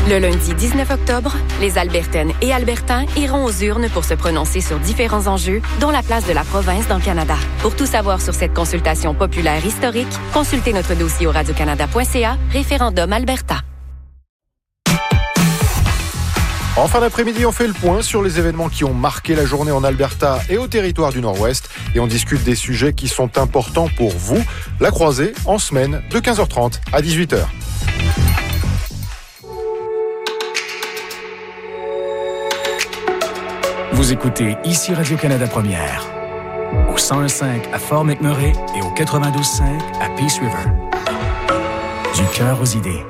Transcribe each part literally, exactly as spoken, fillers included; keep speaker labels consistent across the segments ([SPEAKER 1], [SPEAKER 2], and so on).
[SPEAKER 1] Le lundi dix-neuf octobre, les Albertaines et Albertains iront aux urnes pour se prononcer sur différents enjeux, dont la place de la province dans le Canada. Pour tout savoir sur cette consultation populaire historique, consultez notre dossier au radio canada point c a, référendum Alberta.
[SPEAKER 2] En fin d'après-midi, on fait le point sur les événements qui ont marqué la journée en Alberta et au territoire du Nord-Ouest. Et on discute des sujets qui sont importants pour vous. La croisée en semaine de quinze heures trente à dix-huit heures.
[SPEAKER 3] Vous écoutez ici Radio-Canada Première, au cent un virgule cinq à Fort McMurray et au quatre-vingt-douze virgule cinq à Peace River. Du cœur aux idées.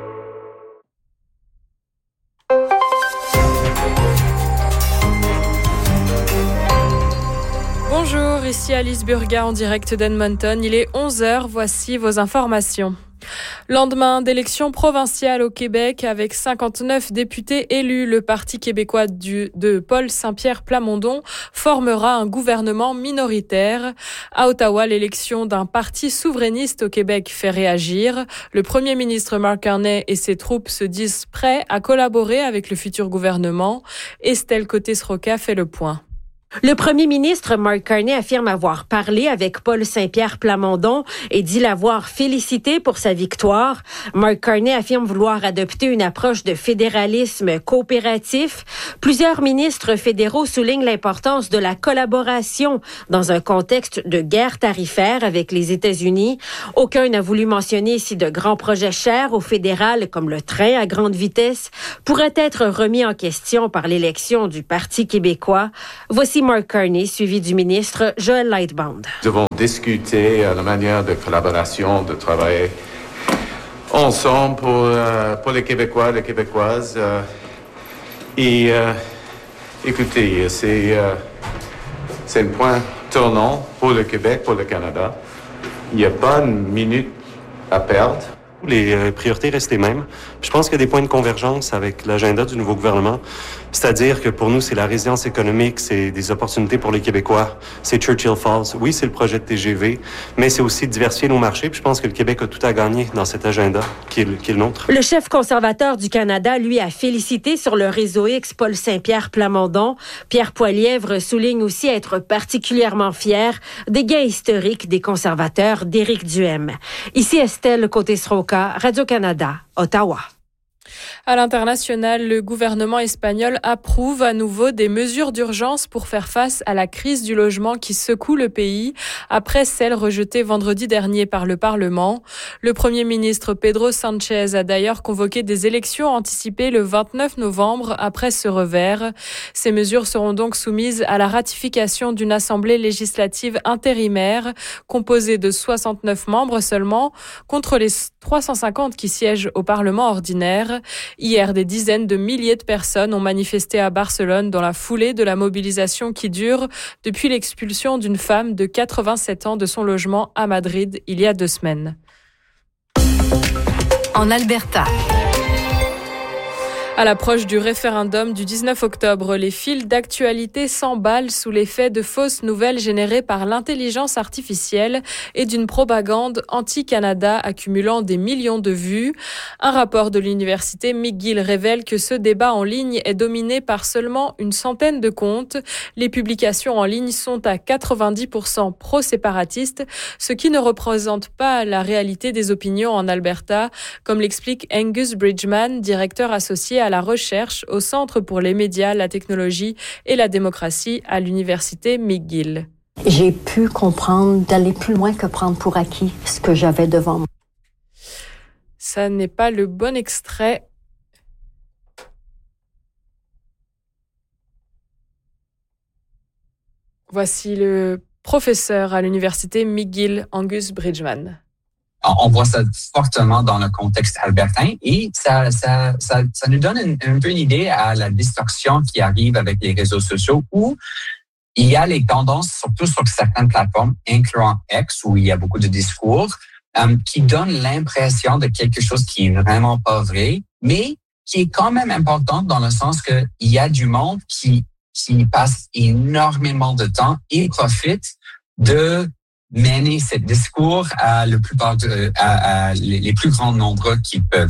[SPEAKER 4] Bonjour, ici Alice Burga en direct d'Edmonton. Il est onze heures, voici vos informations. Lendemain d'élections provinciales au Québec, avec cinquante-neuf députés élus, le Parti québécois du, de Paul Saint-Pierre Plamondon formera un gouvernement minoritaire. À Ottawa, l'élection d'un parti souverainiste au Québec fait réagir. Le premier ministre Mark Carney et ses troupes se disent prêts à collaborer avec le futur gouvernement. Estelle Côté-Sroka fait le point.
[SPEAKER 5] Le premier ministre Mark Carney affirme avoir parlé avec Paul Saint-Pierre Plamondon et dit l'avoir félicité pour sa victoire. Mark Carney affirme vouloir adopter une approche de fédéralisme coopératif. Plusieurs ministres fédéraux soulignent l'importance de la collaboration dans un contexte de guerre tarifaire avec les États-Unis. Aucun n'a voulu mentionner ici de grands projets chers au fédéral, comme le train à grande vitesse, pourraient être remis en question par l'élection du Parti québécois. Voici Mark Carney, suivi du ministre Joël Lightbound.
[SPEAKER 6] Nous avons discuté euh, la manière de collaboration, de travailler ensemble pour, euh, pour les Québécois, les Québécoises. Euh, et euh, écoutez, c'est, euh, c'est un point tournant pour le Québec, pour le Canada. Il n'y a pas une minute à perdre.
[SPEAKER 7] Les euh, priorités restent les mêmes. Je pense qu'il y a des points de convergence avec l'agenda du nouveau gouvernement. C'est-à-dire que pour nous, c'est la résilience économique, c'est des opportunités pour les Québécois, c'est Churchill Falls. Oui, c'est le projet de T G V, mais c'est aussi diversifier nos marchés. Puis je pense que le Québec a tout à gagner dans cet agenda qui est le, qui est le nôtre.
[SPEAKER 5] Le chef conservateur du Canada, lui, a félicité sur le réseau X Paul Saint-Pierre Plamondon. Pierre Poilièvre souligne aussi être particulièrement fier des gains historiques des conservateurs d'Éric Duhem. Ici Estelle Côté-Sroka, Radio-Canada, Ottawa.
[SPEAKER 4] À l'international, le gouvernement espagnol approuve à nouveau des mesures d'urgence pour faire face à la crise du logement qui secoue le pays après celle rejetée vendredi dernier par le Parlement. Le Premier ministre Pedro Sánchez a d'ailleurs convoqué des élections anticipées le vingt-neuf novembre après ce revers. Ces mesures seront donc soumises à la ratification d'une assemblée législative intérimaire composée de soixante-neuf membres seulement contre les trois cent cinquante qui siègent au Parlement ordinaire. Hier, des dizaines de milliers de personnes ont manifesté à Barcelone dans la foulée de la mobilisation qui dure depuis l'expulsion d'une femme de quatre-vingt-sept ans de son logement à Madrid il y a deux semaines.
[SPEAKER 1] En Alberta.
[SPEAKER 4] À l'approche du référendum du dix-neuf octobre, les fils d'actualité s'emballent sous l'effet de fausses nouvelles générées par l'intelligence artificielle et d'une propagande anti-Canada accumulant des millions de vues. Un rapport de l'université McGill révèle que ce débat en ligne est dominé par seulement une centaine de comptes. Les publications en ligne sont à quatre-vingt-dix pour cent pro-séparatistes, ce qui ne représente pas la réalité des opinions en Alberta, comme l'explique Angus Bridgman, directeur associé à à la recherche au Centre pour les médias, la technologie et la démocratie à l'université McGill.
[SPEAKER 8] J'ai pu comprendre d'aller plus loin que prendre pour acquis ce que j'avais devant moi.
[SPEAKER 4] Ça n'est pas le bon extrait. Voici le professeur à l'université McGill, Angus Bridgman.
[SPEAKER 9] On voit ça fortement dans le contexte albertain et ça, ça, ça, ça nous donne une, un peu une idée à la distorsion qui arrive avec les réseaux sociaux où il y a les tendances, surtout sur certaines plateformes, incluant X, où il y a beaucoup de discours, euh, qui donnent l'impression de quelque chose qui est vraiment pas vrai, mais qui est quand même important dans le sens que il y a du monde qui, qui passe énormément de temps et profite de mener ce discours à, le plupart de, à, à les, les plus grands nombres qu'ils peuvent.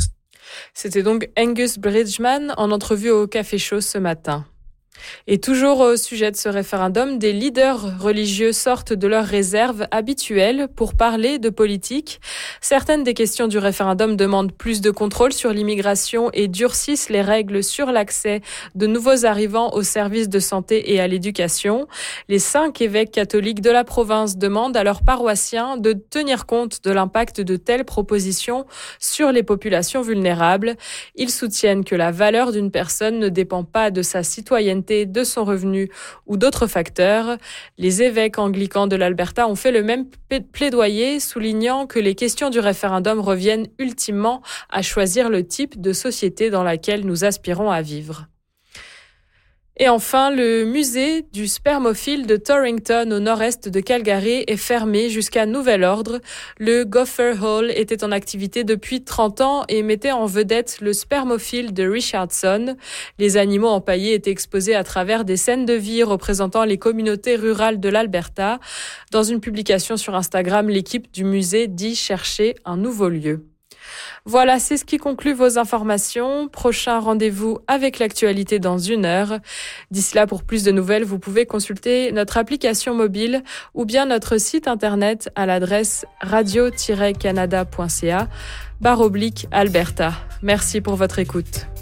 [SPEAKER 4] C'était donc Angus Bridgman en entrevue au Café Chaud ce matin. Et toujours au sujet de ce référendum, des leaders religieux sortent de leurs réserves habituelles pour parler de politique. Certaines des questions du référendum demandent plus de contrôle sur l'immigration et durcissent les règles sur l'accès de nouveaux arrivants aux services de santé et à l'éducation. Les cinq évêques catholiques de la province demandent à leurs paroissiens de tenir compte de l'impact de telles propositions sur les populations vulnérables. Ils soutiennent que la valeur d'une personne ne dépend pas de sa citoyenneté, de son revenu ou d'autres facteurs. Les évêques anglicans de l'Alberta ont fait le même plaidoyer, soulignant que les questions du référendum reviennent ultimement à choisir le type de société dans laquelle nous aspirons à vivre. Et enfin, le musée du spermophile de Torrington, au nord-est de Calgary, est fermé jusqu'à nouvel ordre. Le Gopher Hall était en activité depuis trente ans et mettait en vedette le spermophile de Richardson. Les animaux empaillés étaient exposés à travers des scènes de vie représentant les communautés rurales de l'Alberta. Dans une publication sur Instagram, l'équipe du musée dit chercher un nouveau lieu. Voilà, c'est ce qui conclut vos informations. Prochain rendez-vous avec l'actualité dans une heure. D'ici là, pour plus de nouvelles, vous pouvez consulter notre application mobile ou bien notre site internet à l'adresse radio tiret canada point c a barre oblique Alberta. Merci pour votre écoute.